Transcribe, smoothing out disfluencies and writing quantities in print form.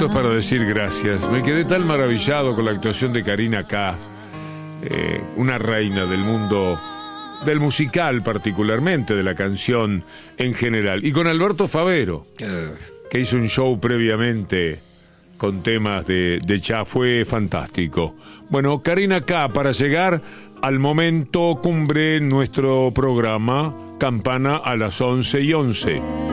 Esto es para decir gracias. Me quedé tan maravillado con la actuación de Karina K, una reina del mundo del musical particularmente, de la canción en general. Y con Alberto Favero, que hizo un show previamente con temas de Cha, fue fantástico. Bueno, Karina K, para llegar al momento cumbre en nuestro programa, campana a las 11:11.